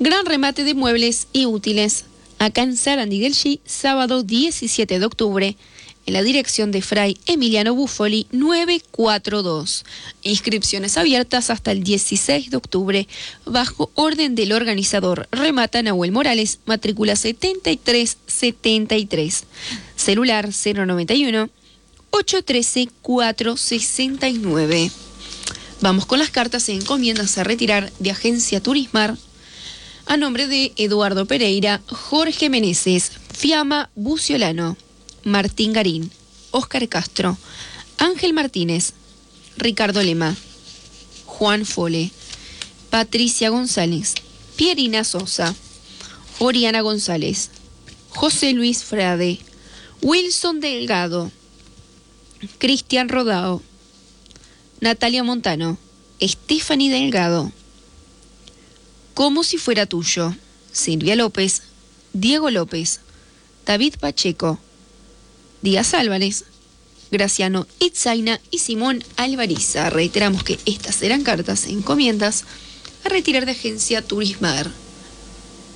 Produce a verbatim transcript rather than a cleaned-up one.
Gran remate de muebles y útiles. Acá en Sarandí del G, sábado diecisiete de octubre, en la dirección de Fray Emiliano Buffoli novecientos cuarenta y dos. Inscripciones abiertas hasta el dieciséis de octubre, bajo orden del organizador. Remata Nahuel Morales, matrícula setenta y tres setenta y tres. Celular cero noventa y uno, ochocientos trece, cuatrocientos sesenta y nueve. Vamos con las cartas e encomiendas a retirar de Agencia Turismar. A nombre de Eduardo Pereira, Jorge Meneses, Fiamma Buciolano, Martín Garín, Óscar Castro, Ángel Martínez, Ricardo Lema, Juan Fole, Patricia González, Pierina Sosa, Oriana González, José Luis Frade, Wilson Delgado, Cristian Rodao, Natalia Montano, Stephanie Delgado, Como si fuera tuyo, Silvia López, Diego López, David Pacheco, Díaz Álvarez, Graciano Itzaina y Simón Alvariza. Reiteramos que estas serán cartas e encomiendas a retirar de Agencia Turismar.